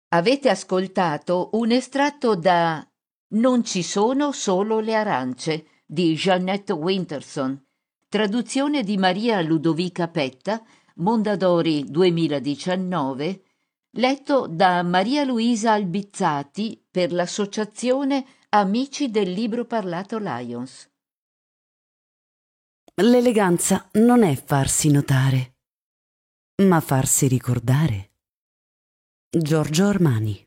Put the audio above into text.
Avete ascoltato un estratto da Non ci sono solo le arance di Jeanette Winterson, traduzione di Maria Ludovica Petta, Mondadori 2019, letto da Maria Luisa Albizzati per l'associazione Amici del Libro Parlato Lions. L'eleganza non è farsi notare, ma farsi ricordare. Giorgio Armani.